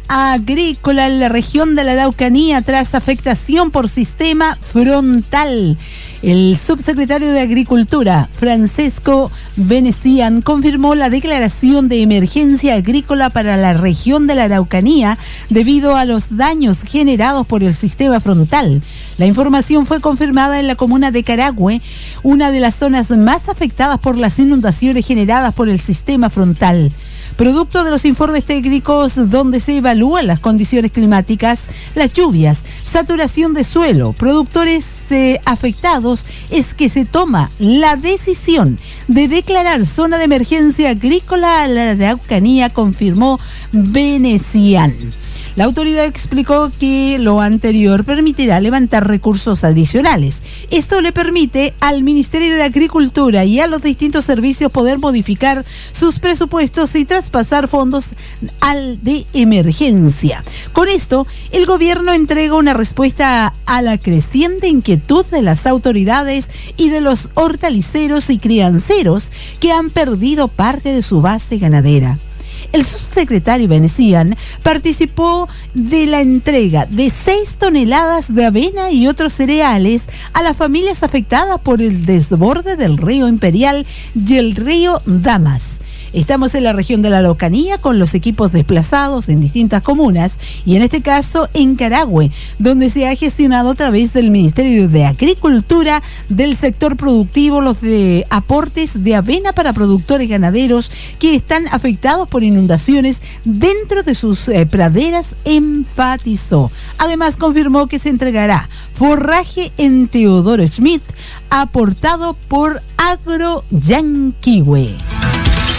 agrícola en la región de la Araucanía tras afectación por sistema frontal. El subsecretario de Agricultura, Francesco Venecian, confirmó la declaración de emergencia agrícola para la región de la Araucanía debido a los daños generados por el sistema frontal. La información fue confirmada en la comuna de Carahue, una de las zonas más afectadas por las inundaciones generadas por el sistema frontal. Producto de los informes técnicos donde se evalúan las condiciones climáticas, las lluvias, saturación de suelo, productores afectados, es que se toma la decisión de declarar zona de emergencia agrícola a la Araucanía, confirmó Venecian. La autoridad explicó que lo anterior permitirá levantar recursos adicionales. Esto le permite al Ministerio de Agricultura y a los distintos servicios poder modificar sus presupuestos y traspasar fondos al de emergencia. Con esto, el gobierno entrega una respuesta a la creciente inquietud de las autoridades y de los hortaliceros y crianceros que han perdido parte de su base ganadera. El subsecretario Venecian participó de la entrega de 6 toneladas de avena y otros cereales a las familias afectadas por el desborde del río Imperial y el río Damas. Estamos en la región de la Araucanía con los equipos desplazados en distintas comunas y en este caso en Carahue, donde se ha gestionado a través del Ministerio de Agricultura del sector productivo los de aportes de avena para productores ganaderos que están afectados por inundaciones dentro de sus praderas, enfatizó. Además confirmó que se entregará forraje en Teodoro Schmidt aportado por Agro Yanquihue.